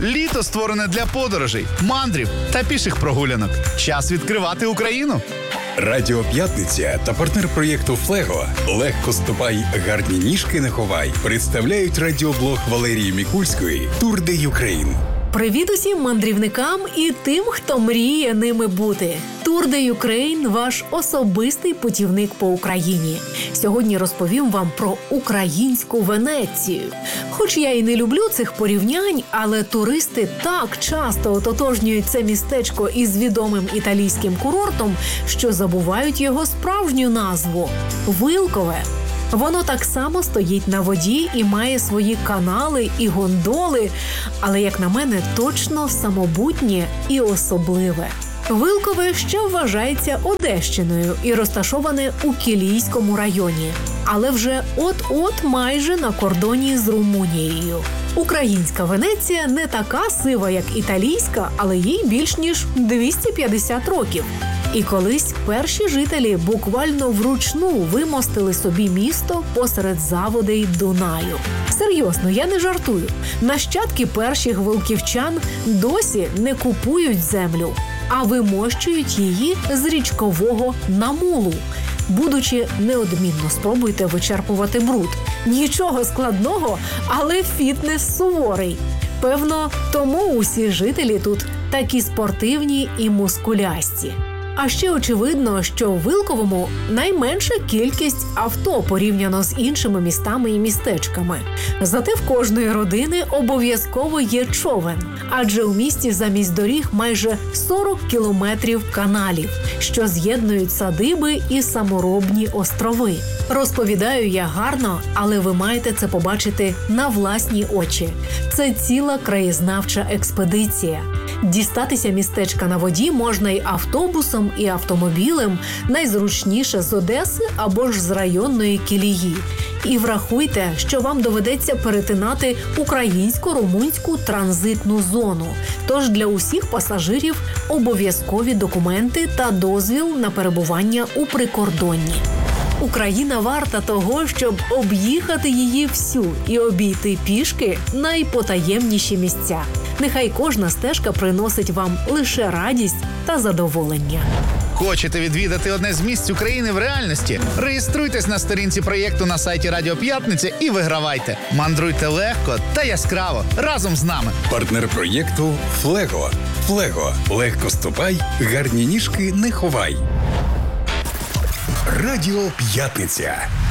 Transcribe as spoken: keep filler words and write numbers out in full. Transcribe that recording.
Літо створене для подорожей, мандрів та піших прогулянок. Час відкривати Україну. Радіо П'ятниця та партнер проєкту «Флего» «Легко ступай, гарні ніжки не ховай» представляють радіоблог Валерії Мікульської «Тур де Юкрейн». Привіт усім мандрівникам і тим, хто мріє ними бути. Тур де Юкрейн – ваш особистий путівник по Україні. Сьогодні розповім вам про українську Венецію. Хоч я і не люблю цих порівнянь, але туристи так часто ототожнюють це містечко із відомим італійським курортом, що забувають його справжню назву – Вилкове. Воно так само стоїть на воді і має свої канали і гондоли, але, як на мене, точно самобутнє і особливе. Вилкове ще вважається Одещиною і розташоване у Кілійському районі, але вже от-от майже на кордоні з Румунією. Українська Венеція не така сива, як італійська, але їй більш ніж двісті п'ятдесят років. І колись перші жителі буквально вручну вимостили собі місто посеред заводей Дунаю. Серйозно, я не жартую. Нащадки перших вилківчан досі не купують землю, а вимощують її з річкового намулу. Будучи неодмінно спробуйте вичерпувати бруд. Нічого складного, але фітнес суворий. Певно, тому усі жителі тут такі спортивні і мускулясті. А ще очевидно, що в Вилковому найменша кількість авто порівняно з іншими містами і містечками. Зате в кожної родини обов'язково є човен. Адже у місті замість доріг майже сорок кілометрів каналів, що з'єднують садиби і саморобні острови. Розповідаю я гарно, але ви маєте це побачити на власні очі. Це ціла краєзнавча експедиція. Дістатися містечка на воді можна і автобусом, і автомобілем, найзручніше з Одеси або ж з районної Кілії. І врахуйте, що вам доведеться перетинати українсько-румунську транзитну зону. Тож для усіх пасажирів обов'язкові документи та дозвіл на перебування у прикордонні. Україна варта того, щоб об'їхати її всю і обійти пішки найпотаємніші місця. Нехай кожна стежка приносить вам лише радість та задоволення. Хочете відвідати одне з місць України в реальності? Реєструйтесь на сторінці проєкту на сайті Радіо П'ятниця і вигравайте. Мандруйте легко та яскраво разом з нами. Партнер проєкту «Флего». «Флего» – легко ступай, гарні ніжки не ховай. Радіо П'ятниця.